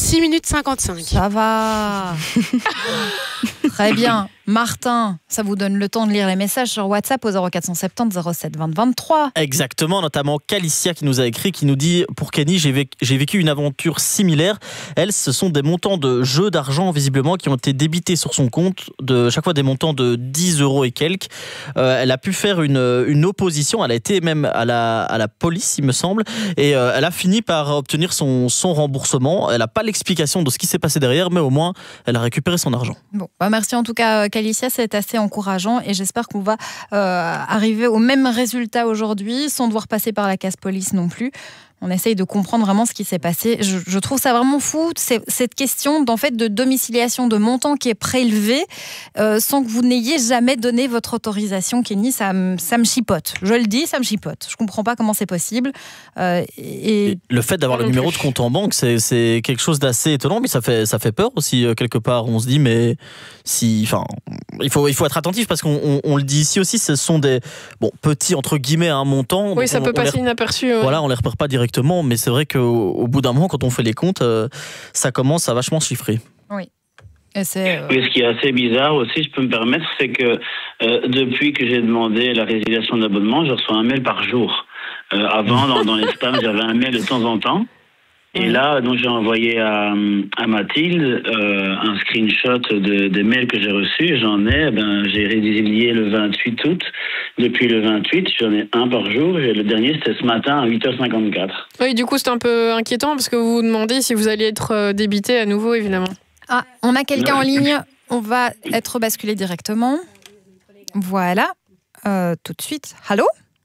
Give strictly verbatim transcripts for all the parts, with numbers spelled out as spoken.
six minutes cinquante-cinq. Ça va. Très bien. Martin, ça vous donne le temps de lire les messages sur WhatsApp au zéro quatre cent soixante-dix zéro sept vingt vingt-trois. Exactement, notamment Calicia qui nous a écrit, qui nous dit « Pour Kenny, j'ai vécu, j'ai vécu une aventure similaire. Elle, ce sont des montants de jeux d'argent, visiblement, qui ont été débités sur son compte, de chaque fois des montants de dix euros et quelques. Euh, elle a pu faire une, une opposition, elle a été même à la, à la police, il me semble, et euh, elle a fini par obtenir son, son remboursement. Elle n'a pas l'explication de ce qui s'est passé derrière, mais au moins, elle a récupéré son argent. Bon, bah merci en tout cas, Calicia, c'est assez encourageant et j'espère qu'on va euh, arriver au même résultat aujourd'hui sans devoir passer par la case police non plus. On essaye de comprendre vraiment ce qui s'est passé. Je, je trouve ça vraiment fou, c'est, cette question d'en fait, de domiciliation de montant qui est prélevé euh, sans que vous n'ayez jamais donné votre autorisation, Kenny. Ça, ça me chipote. Je le dis, ça me chipote. Je ne comprends pas comment c'est possible. Euh, et... Et le fait d'avoir le numéro de compte en banque, c'est, c'est quelque chose d'assez étonnant, mais ça fait, ça fait peur aussi, quelque part. On se dit, mais si, enfin, il faut, il faut être attentif parce qu'on on, on le dit ici aussi, ce sont des bon, petits, entre guillemets, un montant. Oui, ça on, peut on passer les, inaperçu. Ouais. Voilà, on ne les repère pas directement. Mais c'est vrai qu'au au bout d'un moment, quand on fait les comptes, euh, ça commence à vachement chiffrer. Oui. Et c'est, euh... oui, ce qui est assez bizarre aussi, je peux me permettre, c'est que euh, depuis que j'ai demandé la résiliation d'abonnement, je reçois un mail par jour. Euh, avant, dans, dans les spams, j'avais un mail de temps en temps. Et là, donc, j'ai envoyé à, à Mathilde euh, un screenshot de, des mails que j'ai reçus. J'en ai, ben, j'ai résilié le vingt-huit août. Depuis le vingt-huit, j'en ai un par jour. Et le dernier, c'était ce matin à huit heures cinquante-quatre. Oui, du coup, c'est un peu inquiétant parce que vous vous demandez si vous allez être débité à nouveau, évidemment. Ah, on a quelqu'un en ligne. On va être basculé directement. Voilà. Euh, tout de suite. Hallo?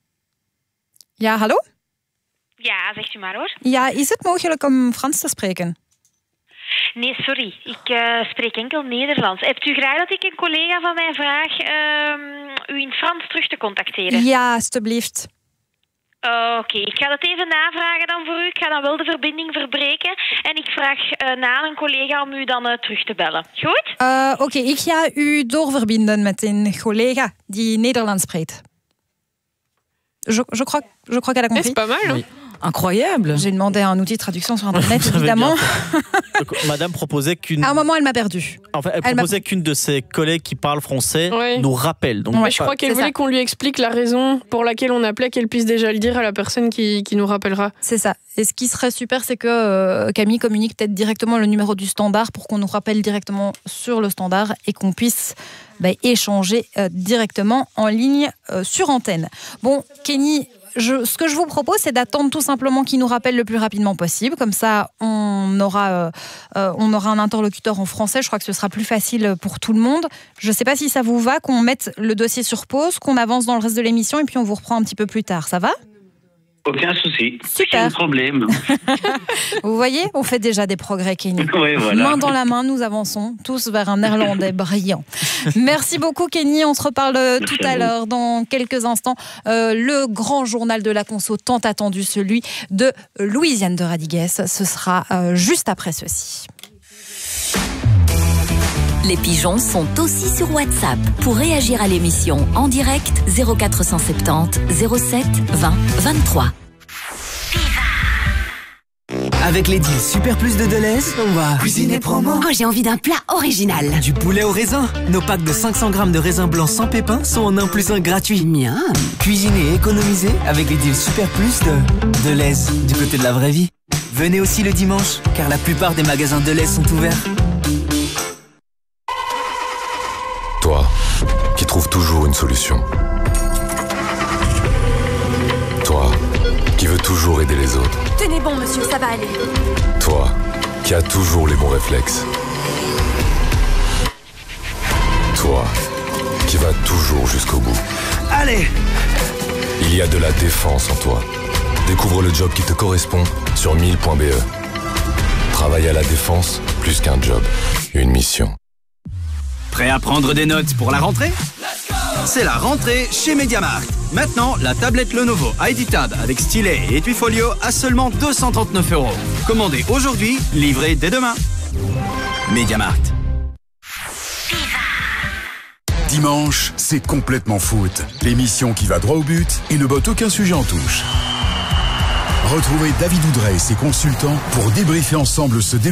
Ja, hallo? Ja, zegt u maar hoor. Ja, is het mogelijk om Frans te spreken? Nee, sorry. Ik uh, spreek enkel Nederlands. Hebt u graag dat ik een collega van mij vraag uh, u in Frans terug te contacteren? Ja, alstublieft. Uh, Oké, okay. Ik ga dat even navragen dan voor u. Ik ga dan wel de verbinding verbreken. En ik vraag uh, na aan een collega om u dan uh, terug te bellen. Goed? Uh, Oké, okay. Ik ga u doorverbinden met een collega die Nederlands spreekt. Je, je crois, je crois qu'elle a compris. C'est pas mal, hein? Oui. Incroyable. J'ai demandé un outil de traduction sur Internet, évidemment. Madame proposait qu'une... À un moment, elle m'a perdue. En fait, elle, elle proposait m'a... qu'une de ses collègues qui parle français oui. nous rappelle. Donc, ouais, je crois qu'elle voulait ça. qu'on lui explique la raison pour laquelle on appelait, qu'elle puisse déjà le dire à la personne qui, qui nous rappellera. C'est ça. Et ce qui serait super, c'est que euh, Camille communique peut-être directement le numéro du standard pour qu'on nous rappelle directement sur le standard et qu'on puisse bah, échanger euh, directement en ligne euh, sur antenne. Bon, Kenny... Je, ce que je vous propose, c'est d'attendre tout simplement qu'il nous rappelle le plus rapidement possible. Comme ça, on aura, euh, euh, on aura un interlocuteur en français. Je crois que ce sera plus facile pour tout le monde. Je ne sais pas si ça vous va, qu'on mette le dossier sur pause, qu'on avance dans le reste de l'émission et puis on vous reprend un petit peu plus tard. Ça va ? Aucun souci. Super. Aucun problème. Vous voyez, on fait déjà des progrès, Kenny. Oui, voilà. Main dans la main, nous avançons tous vers un néerlandais brillant. Merci beaucoup, Kenny. On se reparle Merci tout à, à l'heure, dans quelques instants. Euh, le grand journal de la conso tant attendu, celui de Louisiane de Radigues. Ce sera euh, juste après ceci. Les pigeons sont aussi sur WhatsApp. Pour réagir à l'émission en direct, zéro quatre cent soixante-dix zéro sept vingt vingt-trois. Avec les deals Super Plus de Deleuze, on va cuisiner promo. Oh, j'ai envie d'un plat original. Du poulet au raisin. Nos packs de cinq cents grammes de raisin blanc sans pépins sont en un plus un gratuit. Miam. Cuisiner et économiser avec les deals Super Plus de Deleuze, du côté de la vraie vie. Venez aussi le dimanche, car la plupart des magasins Deleuze sont ouverts. Toi, qui trouves toujours une solution. Toi, qui veux toujours aider les autres. Tenez bon, monsieur, ça va aller. Toi, qui as toujours les bons réflexes. Toi, qui vas toujours jusqu'au bout. Allez! Il y a de la défense en toi. Découvre le job qui te correspond sur mille point b e. Travailler à la défense, plus qu'un job, une mission. Prêt à prendre des notes pour la rentrée ? C'est la rentrée chez MediaMarkt. Maintenant, la tablette Lenovo I D Tab avec stylet et étui folio à seulement deux cent trente-neuf euros. Commandez aujourd'hui, livré dès demain. MediaMarkt. Dimanche, c'est complètement foot. L'émission qui va droit au but et ne botte aucun sujet en touche. Retrouvez David Oudret et ses consultants pour débriefer ensemble ce